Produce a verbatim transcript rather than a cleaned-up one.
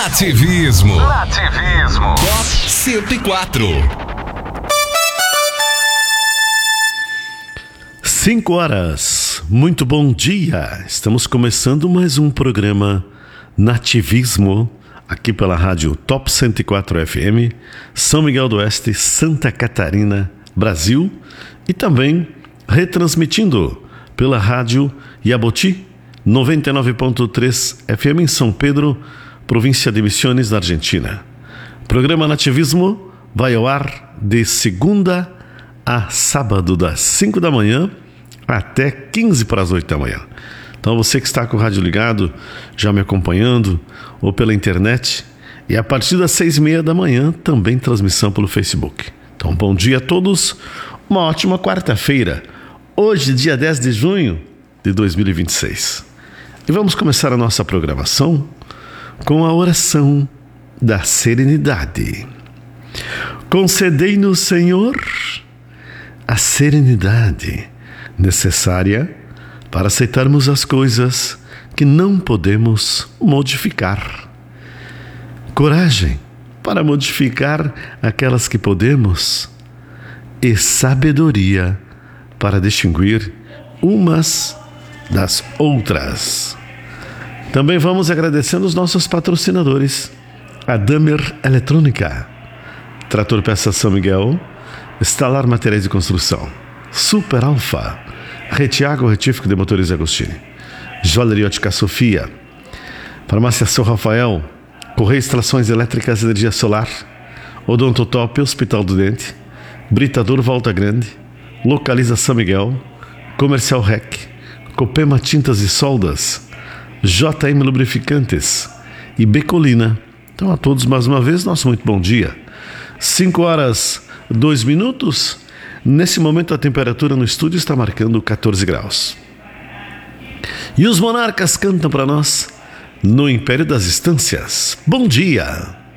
Nativismo. Nativismo. Top cento e quatro. Cinco horas. Muito bom dia. Estamos começando mais um programa Nativismo aqui pela rádio Top cento e quatro F M, São Miguel do Oeste, Santa Catarina, Brasil, e também retransmitindo pela rádio Yaboti noventa e nove ponto três F M em São Pedro, província de Misiones, da Argentina. O programa Nativismo vai ao ar de segunda a sábado, das cinco da manhã até quinze para as oito da manhã. Então você que está com o rádio ligado, já me acompanhando, ou pela internet, e a partir das seis e meia da manhã também transmissão pelo Facebook. Então bom dia a todos, uma ótima quarta-feira, hoje dia dez de junho de dois mil e vinte e seis. E vamos começar a nossa programação com a oração da serenidade. Concedei-nos, Senhor, a serenidade necessária para aceitarmos as coisas que não podemos modificar, coragem para modificar aquelas que podemos e sabedoria para distinguir umas das outras. Também vamos agradecendo os nossos patrocinadores: a Damer Eletrônica, Trator Peça São Miguel, Estalar Materiais de Construção, Super Alfa, Retiago Retífico de Motores Agostini, Joalheria Ótica Sofia, Farmácia São Rafael, Correia Instalações Elétricas e Energia Solar, Odontotop, Hospital do Dente, Britador Volta Grande, Localiza São Miguel, Comercial Rec, Copema Tintas e Soldas, J M Lubrificantes e Becolina. Então a todos mais uma vez, nosso muito bom dia. cinco horas, dois minutos. Nesse momento a temperatura no estúdio está marcando catorze graus. E os monarcas cantam para nós no Império das Estâncias. Bom dia!